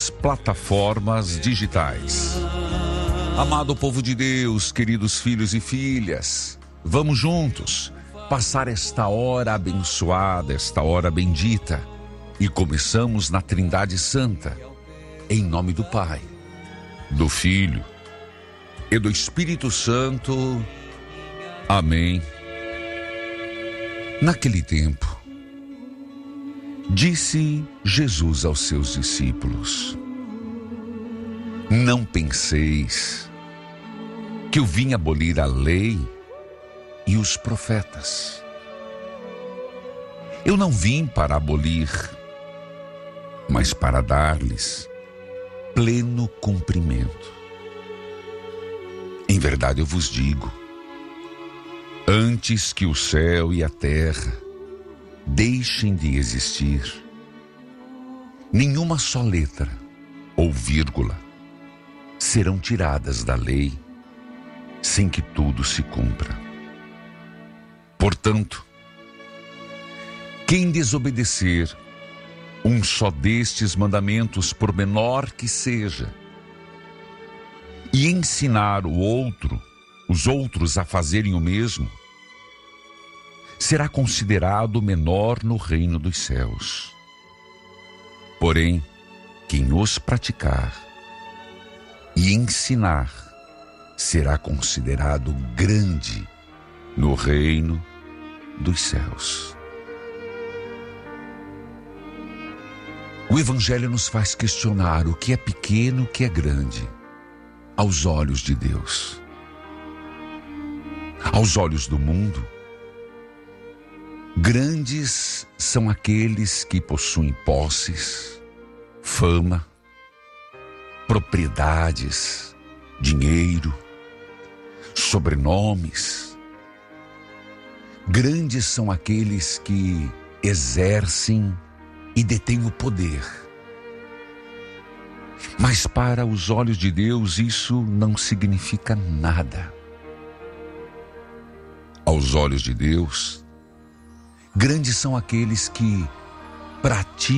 nas plataformas digitais. Amado povo de Deus, queridos filhos e filhas, vamos juntos passar esta hora abençoada, esta hora bendita. E começamos na Trindade Santa, em nome do Pai, do Filho e do Espírito Santo. Amém. Naquele tempo, disse Jesus aos seus discípulos: não penseis que eu vim abolir a lei e os profetas. Eu não vim para abolir, mas para dar-lhes pleno cumprimento. Em verdade eu vos digo, antes que o céu e a terra deixem de existir, nenhuma só letra ou vírgula serão tiradas da lei sem que tudo se cumpra. Portanto, quem desobedecer um só destes mandamentos, por menor que seja, e ensinar os outros a fazerem o mesmo, será considerado menor no reino dos céus. Porém, quem os praticar e ensinar será considerado grande no reino dos céus. O Evangelho nos faz questionar o que é pequeno, o que é grande, aos olhos de Deus. Aos olhos do mundo, grandes são aqueles que possuem posses, fama, propriedades, dinheiro, sobrenomes. Grandes são aqueles que exercem e detêm o poder. Mas para os olhos de Deus isso não significa nada. Aos olhos de Deus, grandes são aqueles que praticam